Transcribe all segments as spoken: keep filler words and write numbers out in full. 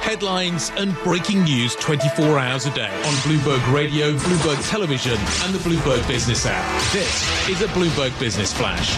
Headlines and breaking news twenty-four hours a day on Bloomberg Radio, Bloomberg Television and the Bloomberg Business app. This is a Bloomberg Business Flash.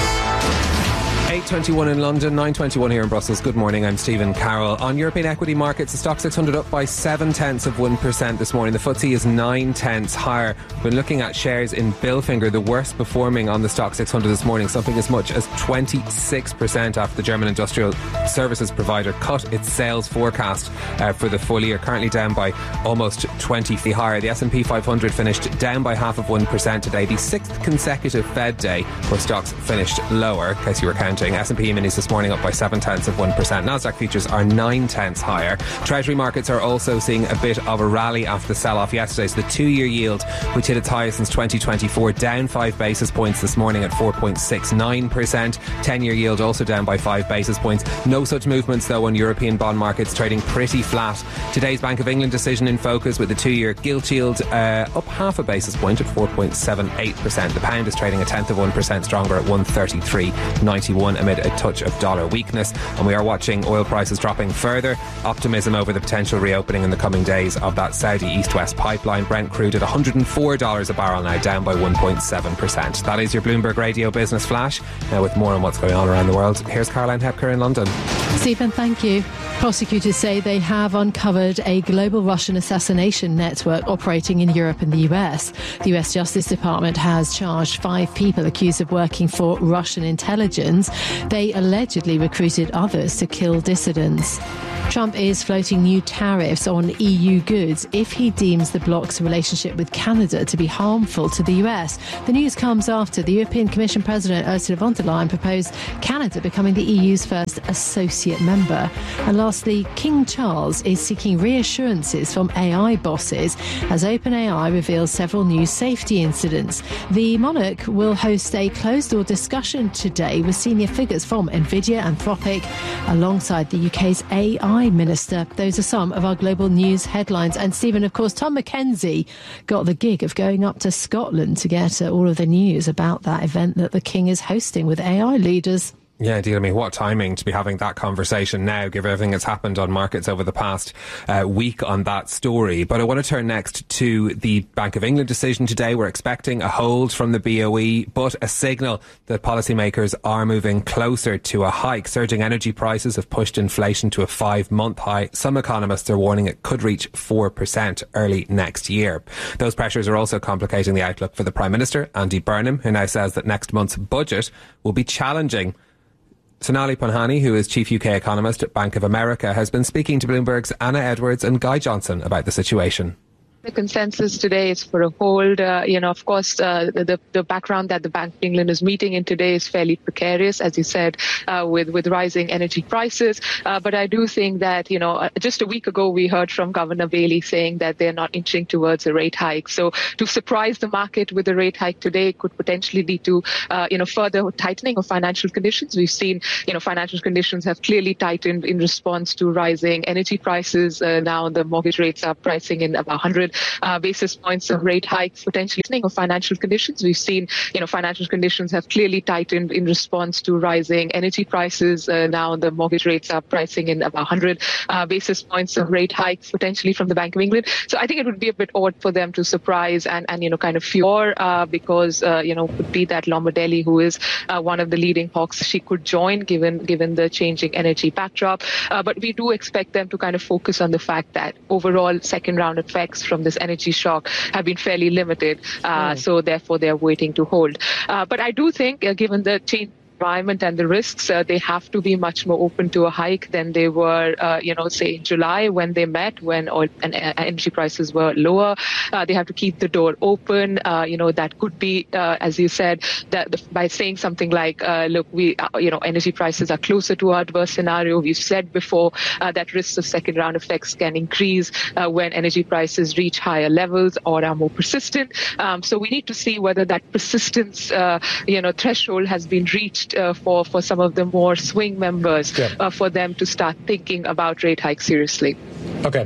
eight twenty-one in London, nine twenty-one here in Brussels. Good morning, I'm Stephen Carroll. On European equity markets, the stock six hundred up by seven tenths of one percent this morning. The F T S E is nine tenths higher. When looking at shares in Bilfinger, the worst performing on the stock six hundred this morning, something as much as twenty-six percent after the German industrial services provider cut its sales forecast uh, for the full year, currently down by almost twenty higher. The S and P five hundred finished down by half of one percent today, the sixth consecutive Fed day where stocks finished lower, in case you were counting. S and P minis this morning up by seven tenths of one percent. Nasdaq futures are nine tenths higher. Treasury markets are also seeing a bit of a rally after the sell-off yesterday. So the two-year yield, which hit its highest since twenty twenty-four, down five basis points this morning at four point six nine percent. ten-year yield also down by five basis points. No such movements, though, on European bond markets, trading pretty flat. Today's Bank of England decision in focus, with the two-year gilt yield uh, up half a basis point at four point seven eight percent. The pound is trading a tenth of one percent stronger at one thirty-three ninety-one amid a touch of dollar weakness. And we are watching oil prices dropping further. Optimism over the potential reopening in the coming days of that Saudi east-west pipeline. Brent crude at one hundred four dollars a barrel now, down by one point seven percent. That is your Bloomberg Radio Business Flash. Now, with more on what's going on around the world, here's Caroline Hepker in London. Stephen, thank you. Prosecutors say they have uncovered a global Russian assassination network operating in Europe and the U S. The U S Justice Department has charged five people accused of working for Russian intelligence. They allegedly recruited others to kill dissidents. Trump is floating new tariffs on E U goods if he deems the bloc's relationship with Canada to be harmful to the U S. The news comes after the European Commission President Ursula von der Leyen proposed Canada becoming the E U's first associate member. And lastly, King Charles is seeking reassurances from A I bosses as OpenAI reveals several new safety incidents. The monarch will host a closed-door discussion today with senior figures from NVIDIA, Anthropic, alongside the U K's A I Minister. Those are some of our global news headlines. And Stephen, of course, Tom Mackenzie got the gig of going up to Scotland to get uh, all of the news about that event that the King is hosting with A I leaders. Yeah, indeed. I mean, what timing to be having that conversation now, given everything that's happened on markets over the past uh, week on that story. But I want to turn next to the Bank of England decision today. We're expecting a hold from the B O E, but a signal that policymakers are moving closer to a hike. Surging energy prices have pushed inflation to a five-month high. Some economists are warning it could reach four percent early next year. Those pressures are also complicating the outlook for the Prime Minister, Andy Burnham, who now says that next month's budget will be challenging. Sonali Panhani, who is chief U K economist at Bank of America, has been speaking to Bloomberg's Anna Edwards and Guy Johnson about the situation. The consensus today is for a hold. Uh, you know, of course, uh, the the background that the Bank of England is meeting in today is fairly precarious, as you said, uh, with with rising energy prices. Uh, but I do think that, you know, just a week ago we heard from Governor Bailey saying that they're not inching towards a rate hike. So to surprise the market with a rate hike today could potentially lead to, uh, you know, further tightening of financial conditions. We've seen, you know, financial conditions have clearly tightened in response to rising energy prices. Uh, now the mortgage rates are pricing in about one hundred Uh, basis points of rate hikes, potentially tightening of financial conditions. We've seen, you know, financial conditions have clearly tightened in response to rising energy prices. Uh, now the mortgage rates are pricing in about one hundred uh, basis points of rate hikes, potentially from the Bank of England. So I think it would be a bit odd for them to surprise and, and you know, kind of fure uh, because, uh, you know, it could be that Lombardelli, who is uh, one of the leading hawks, she could join given given the changing energy backdrop. Uh, but we do expect them to kind of focus on the fact that overall second round effects from this energy shock have been fairly limited. Uh, mm. So therefore, they're waiting to hold. Uh, but I do think, uh, given the change environment and the risks, uh, they have to be much more open to a hike than they were, uh, you know, say in July when they met, when oil and uh, energy prices were lower. Uh, they have to keep the door open. Uh, you know, that could be, uh, as you said, that the, by saying something like, uh, look, we, uh, you know, energy prices are closer to our adverse scenario. We've said before uh, that risks of second round effects can increase uh, when energy prices reach higher levels or are more persistent. Um, so we need to see whether that persistence, uh, you know, threshold has been reached Uh, for, for some of the more swing members, yeah. uh, for them to start thinking about rate hikes seriously. Okay.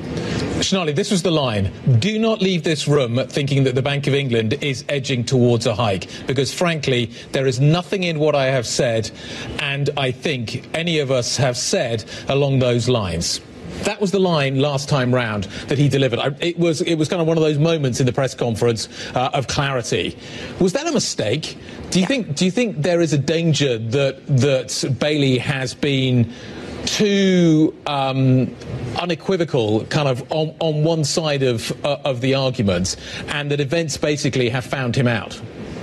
Sonali, this was the line. Do not leave this room thinking that the Bank of England is edging towards a hike, because frankly, there is nothing in what I have said, and I think any of us have said along those lines. That was the line last time round that he delivered. I, it was it was kind of one of those moments in the press conference uh, of clarity. Was that a mistake? Do you think do you think there is a danger that that Bailey has been too um, unequivocal, kind of on, on one side of uh, of the argument, and that events basically have found him out?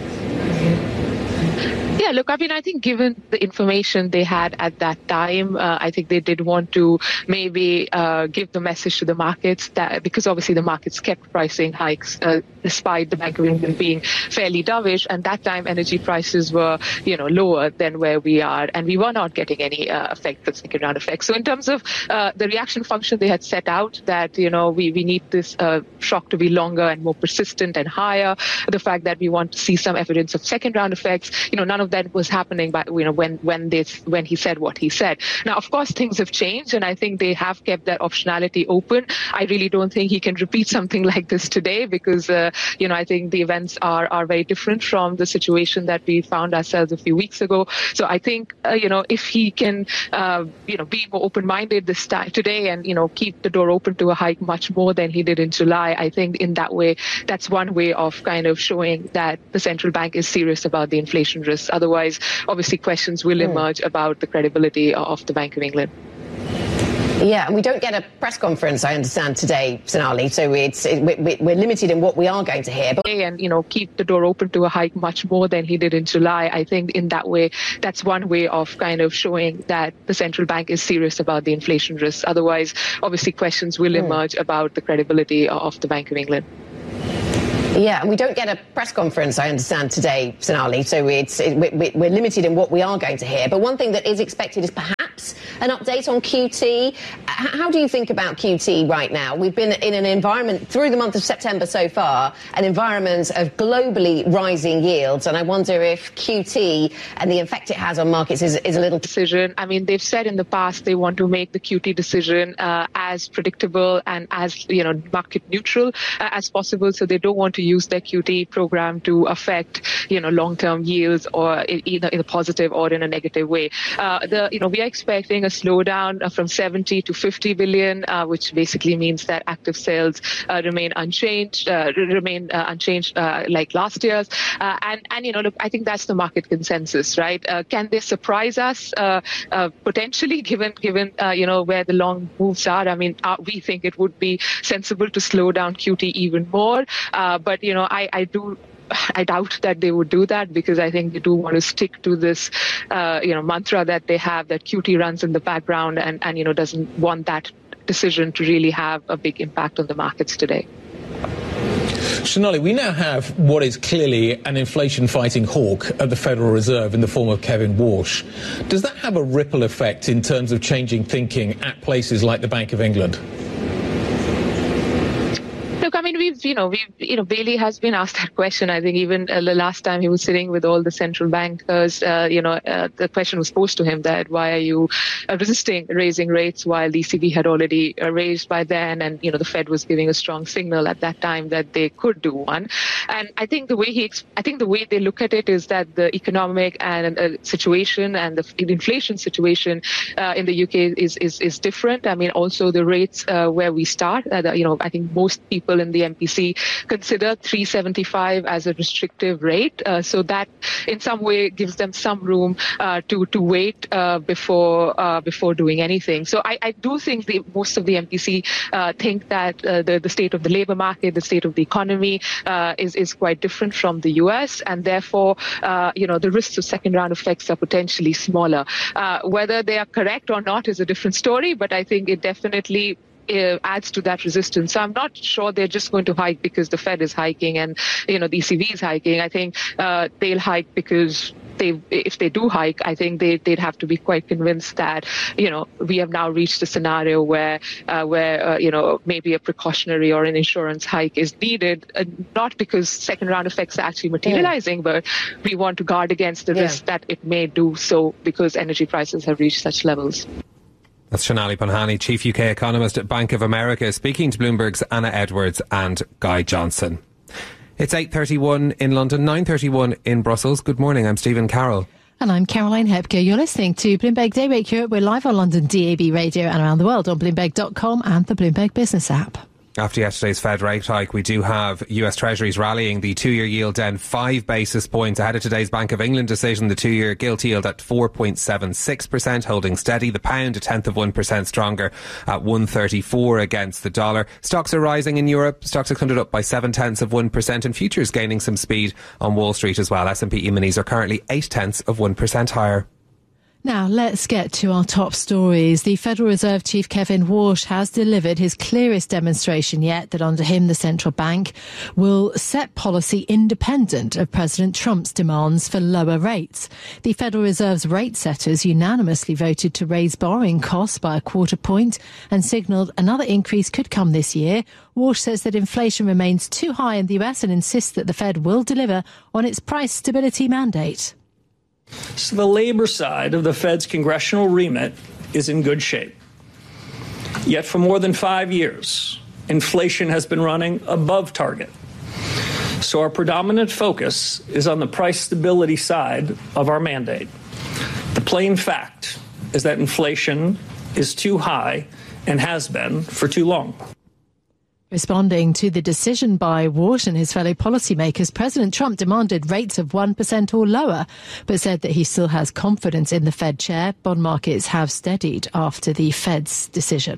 Yeah, look, I mean, I think given the information they had at that time, uh, I think they did want to maybe uh, give the message to the markets that, because obviously the markets kept pricing hikes uh, despite the Bank of England being fairly dovish. And that time energy prices were, you know, lower than where we are. And we were not getting any uh, effect, the second round effect. So in terms of uh, the reaction function they had set out that, you know, we, we need this uh, shock to be longer and more persistent and higher. The fact that we want to see some evidence of second round effects, you know, none of that was happening by, you know, when, when they, when he said what he said. Now, of course, things have changed, and I think they have kept that optionality open. I really don't think he can repeat something like this today because, uh, you know, I think the events are, are very different from the situation that we found ourselves a few weeks ago. So I think, uh, you know, if he can, uh, you know, be more open-minded this time today and, you know, keep the door open to a hike much more than he did in July, I think in that way, that's one way of kind of showing that the central bank is serious about the inflation risks. Otherwise, obviously, questions will emerge about the credibility of the Bank of England. Yeah, and we don't get a press conference, I understand, today, Sonali, so it's it, we, we're limited in what we are going to hear. But and, you know, keep the door open to a hike much more than he did in July. I think in that way, that's one way of kind of showing that the central bank is serious about the inflation risks. Otherwise, obviously, questions will emerge mm. about the credibility of the Bank of England. Yeah, and we don't get a press conference, I understand, today, Sonali, so it's it, we, we're limited in what we are going to hear. But one thing that is expected is perhaps an update on Q T. How do you think about Q T right now? We've been in an environment through the month of September so far, an environment of globally rising yields, and I wonder if Q T and the effect it has on markets is, is a little decision. I mean, they've said in the past they want to make the Q T decision uh, as predictable and as, you know, market neutral uh, as possible, so they don't want to use their Q T program to affect, you know, long-term yields or in, either in a positive or in a negative way. Uh, the, you know, we are expecting a slowdown from seventy to fifty billion, uh, which basically means that active sales uh, remain unchanged, uh, remain uh, unchanged uh, like last year's. Uh, and, and, you know, look, I think that's the market consensus, right? Uh, can they surprise us uh, uh, potentially given, given uh, you know, where the long moves are? I mean, uh, we think it would be sensible to slow down Q T even more. Uh, but, you know, I, I do I doubt that they would do that because I think they do want to stick to this, uh, you know, mantra that they have that Q T runs in the background and, and, you know, doesn't want that decision to really have a big impact on the markets today. Sonali, we now have what is clearly an inflation-fighting hawk at the Federal Reserve in the form of Kevin Walsh. Does that have a ripple effect in terms of changing thinking at places like the Bank of England? Look, I mean, we've, you know, we've, you know, Bailey has been asked that question. I think even uh, the last time he was sitting with all the central bankers, uh, you know, uh, the question was posed to him that why are you uh, resisting raising rates while the E C B had already uh, raised by then, and you know, the Fed was giving a strong signal at that time that they could do one. And I think the way he, I think the way they look at it is that the economic and uh, situation and the inflation situation uh, in the U K is is is different. I mean, also the rates uh, where we start, uh, the, you know, I think most people in the M P C consider three seventy-five as a restrictive rate, uh, so that in some way gives them some room uh, to to wait uh, before uh, before doing anything. So I, I do think the, most of the M P C uh, think that uh, the the state of the labour market, the state of the economy uh, is is quite different from the U S, and therefore uh, you know, the risks of second round effects are potentially smaller. Uh, whether they are correct or not is a different story, but I think it definitely Uh, adds to that resistance. So I'm not sure they're just going to hike because the Fed is hiking and, you know, the E C B is hiking. I think uh, they'll hike because they, if they do hike, I think they, they'd have to be quite convinced that, you know, we have now reached a scenario where, uh, where uh, you know, maybe a precautionary or an insurance hike is needed, uh, not because second round effects are actually materializing, yeah. but we want to guard against the yeah. risk that it may do so because energy prices have reached such levels. That's Sonali Bhanani, Chief U K Economist at Bank of America, speaking to Bloomberg's Anna Edwards and Guy Johnson. It's eight thirty-one in London, nine thirty-one in Brussels. Good morning, I'm Stephen Carroll. And I'm Caroline Hepker. You're listening to Bloomberg Daybreak Europe. We're live on London D A B radio and around the world on Bloomberg dot com and the Bloomberg Business app. After yesterday's Fed rate hike, we do have U S Treasuries rallying, the two-year yield down five basis points ahead of today's Bank of England decision. The two-year gilt yield at four point seven six percent, holding steady. The pound a tenth of one percent stronger at one thirty-four against the dollar. Stocks are rising in Europe. Stock six hundred up by seven tenths of one percent, and futures gaining some speed on Wall Street as well. S and P E-minis are currently eight tenths of one percent higher. Now, let's get to our top stories. The Federal Reserve Chief Kevin Warsh has delivered his clearest demonstration yet that under him the central bank will set policy independent of President Trump's demands for lower rates. The Federal Reserve's rate setters unanimously voted to raise borrowing costs by a quarter point and signalled another increase could come this year. Warsh says that inflation remains too high in the U S and insists that the Fed will deliver on its price stability mandate. So the labor side of the Fed's congressional remit is in good shape. Yet for more than five years, inflation has been running above target. So our predominant focus is on the price stability side of our mandate. The plain fact is that inflation is too high and has been for too long. Responding to the decision by Warsh and his fellow policymakers, President Trump demanded rates of one percent or lower, but said that he still has confidence in the Fed chair. Bond markets have steadied after the Fed's decision.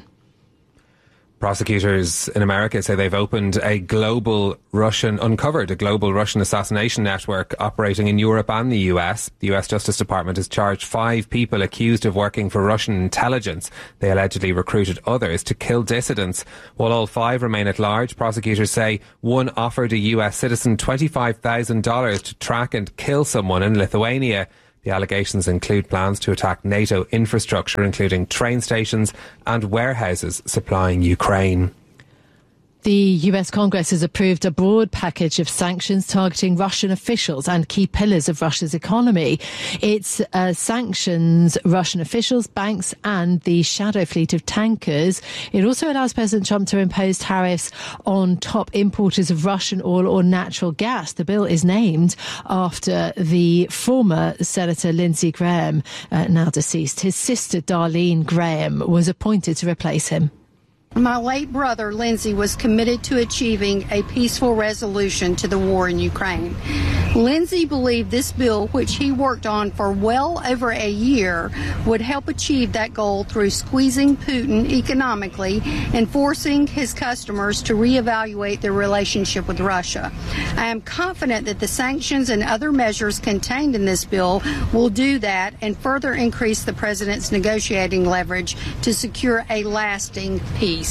Prosecutors in America say they've opened a global Russian, uncovered a global Russian assassination network operating in Europe and the U S. The U S Justice Department has charged five people accused of working for Russian intelligence. They allegedly recruited others to kill dissidents. While all five remain at large, prosecutors say one offered a U S citizen twenty-five thousand dollars to track and kill someone in Lithuania. The allegations include plans to attack NATO infrastructure, including train stations and warehouses supplying Ukraine. The U S Congress has approved a broad package of sanctions targeting Russian officials and key pillars of Russia's economy. It uh, sanctions Russian officials, banks and the shadow fleet of tankers. It also allows President Trump to impose tariffs on top importers of Russian oil or natural gas. The bill is named after the former Senator Lindsey Graham, uh, now deceased. His sister Darlene Graham was appointed to replace him. My late brother, Lindsey, was committed to achieving a peaceful resolution to the war in Ukraine. Lindsey believed this bill, which he worked on for well over a year, would help achieve that goal through squeezing Putin economically and forcing his customers to reevaluate their relationship with Russia. I am confident that the sanctions and other measures contained in this bill will do that and further increase the president's negotiating leverage to secure a lasting peace.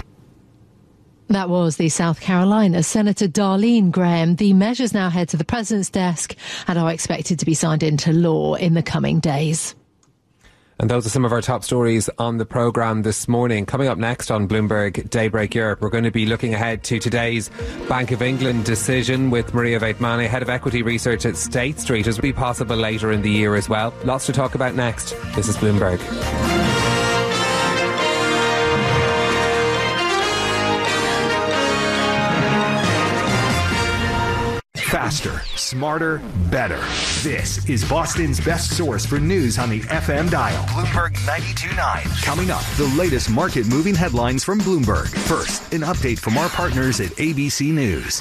That was the South Carolina Senator Darlene Graham. The measures now head to the president's desk and are expected to be signed into law in the coming days. And those are some of our top stories on the programme this morning. Coming up next on Bloomberg Daybreak Europe, we're going to be looking ahead to today's Bank of England decision with Maria Vaitmane, Head of Equity Research at State Street, as will be possible later in the year as well. Lots to talk about next. This is Bloomberg. Faster, smarter, better. This is Boston's best source for news on the F M dial. Bloomberg ninety-two point nine. Coming up, the latest market-moving headlines from Bloomberg. First, an update from our partners at A B C News.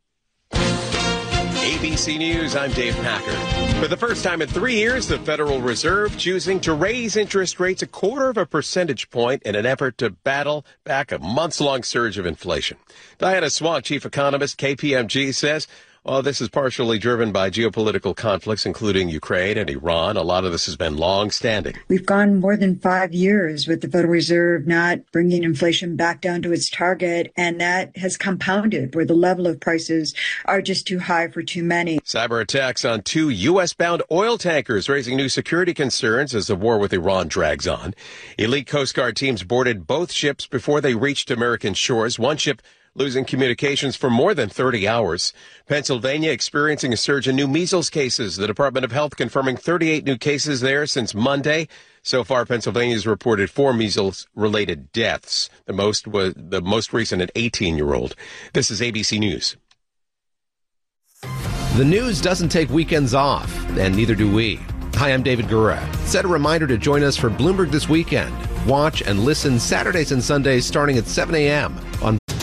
A B C News, I'm Dave Packer. For the first time in three years, the Federal Reserve choosing to raise interest rates a quarter of a percentage point in an effort to battle back a months-long surge of inflation. Diana Swank, chief economist, K P M G, says, well, this is partially driven by geopolitical conflicts, including Ukraine and Iran. A lot of this has been long-standing. We've gone more than five years with the Federal Reserve not bringing inflation back down to its target, and that has compounded where the level of prices are just too high for too many. Cyber attacks on two U S-bound oil tankers raising new security concerns as the war with Iran drags on. Elite Coast Guard teams boarded both ships before they reached American shores. One ship losing communications for more than thirty hours. Pennsylvania experiencing a surge in new measles cases. The Department of Health confirming thirty-eight new cases there since Monday. So far, Pennsylvania has reported four measles-related deaths. The most was the most recent an eighteen-year-old. This is A B C News. The news doesn't take weekends off, and neither do we. Hi, I'm David Gura. Set a reminder to join us for Bloomberg This Weekend. Watch and listen Saturdays and Sundays starting at seven a.m. on